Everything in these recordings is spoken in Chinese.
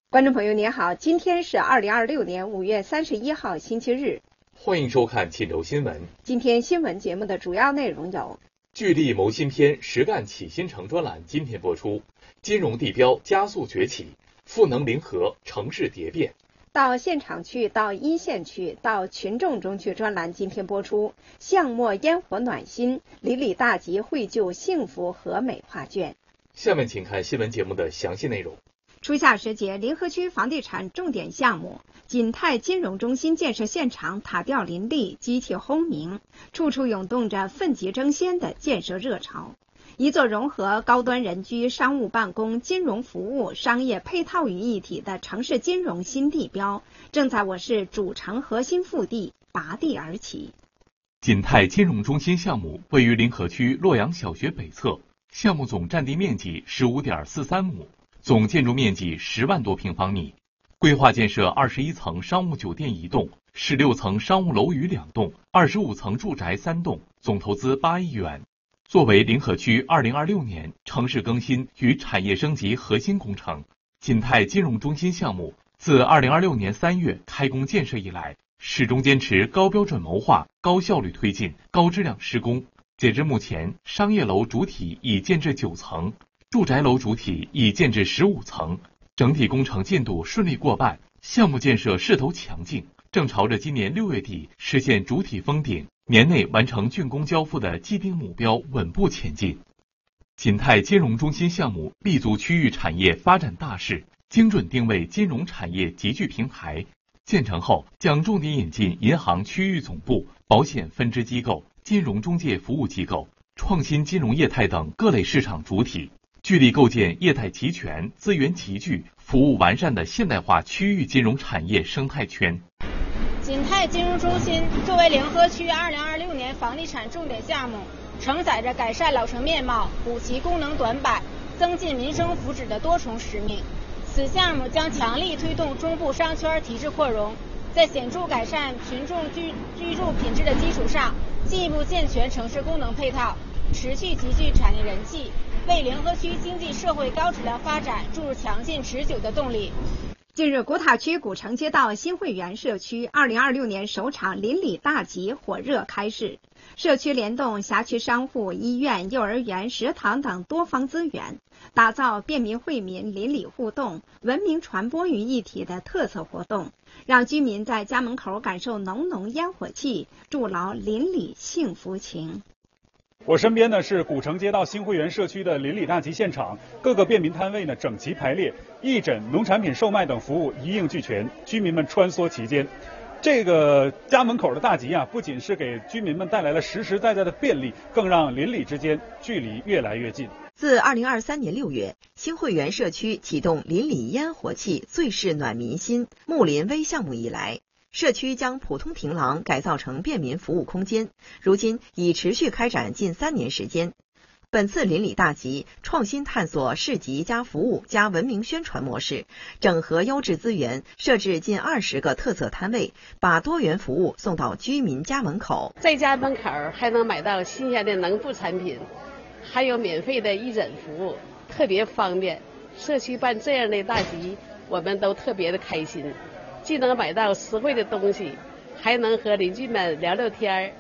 观众朋友您好，今天是2026年5月31号星期日， 欢迎收看冀州新闻。 今天新闻节目的主要内容有： 聚力谋新篇，实干启新城专栏今天播出；金融地标加速崛起，赋能临河，城市蝶变。 到现场去，到一线去，到群众中去专栏今天播出；巷陌烟火暖心，邻里大集绘就幸福和美画卷。 下面请看新闻节目的详细内容。 初夏时节，临河区房地产重点项目锦泰金融中心建设现场塔吊林立，机器轰鸣，处处涌动着奋楫争先的建设热潮。一座融合高端人居、商务办公、金融服务、商业配套于一体的城市金融新地标，正在我市主城核心腹地拔地而起。 锦泰金融中心项目位于临河区洛阳小学北侧，项目总占地面积 15.43 亩。总建筑面积10万多平方米，规划建设21层商务酒店1栋、16层商务楼宇2栋、25层住宅3栋，总投资8亿元。作为临河区2026年城市更新与产业升级核心工程，锦泰金融中心项目自2026年3月开工建设以来，始终坚持高标准谋划、高效率推进、高质量施工。截至目前，商业楼主体已建至9层。住宅楼主体已建至15层，整体工程进度顺利过半，项目建设势头强劲，正朝着今年6月底实现主体封顶、年内完成竣工交付的既定目标稳步前进。锦泰金融中心项目立足区域产业发展大势，精准定位金融产业集聚平台。建成后将重点引进银行区域总部、保险分支机构、金融中介服务机构、创新金融业态等各类市场主体，聚力构建业态齐全、资源齐聚、服务完善的现代化区域金融产业生态圈。 锦泰金融中心作为临河区2026年房地产重点项目，承载着改善老城面貌、补齐功能短板、增进民生福祉的多重使命。此项目将强力推动中部商圈提质扩容，在显著改善群众居住品质的基础上，进一步健全城市功能配套，持续集聚产业人气，为临河区经济社会高质量发展注入强劲持久的动力。 近日，古塔区古城街道新会园社区2026年首场邻里大集火热开市。社区联动辖区商户、医院、幼儿园、食堂等多方资源，打造便民惠民、邻里互动、文明传播于一体的特色活动，让居民在家门口感受浓浓烟火气，筑牢邻里幸福情。 我身边呢是古城街道新会园社区的邻里大集现场，各个便民摊位呢整齐排列，义诊、农产品售卖等服务一应俱全，居民们穿梭其间。这个家门口的大集啊，不仅是给居民们带来了实实在在的便利，更让邻里之间距离越来越近。 自2023年6月，新会园社区启动邻里烟火气、最是暖民心睦邻微项目以来，社区将普通亭廊改造成便民服务空间，如今已持续开展近3年时间。本次邻里大集创新探索市集加服务加文明宣传模式，整合优质资源，设置近20个特色摊位，把多元服务送到居民家门口。 在家门口还能买到新鲜的农副产品，还有免费的义诊服务，特别方便。社区办这样的大集，我们都特别的开心，既能买到实惠的东西，还能和邻居们聊聊天，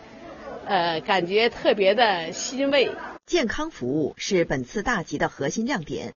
感觉特别的欣慰。 健康服务是本次大集的核心亮点。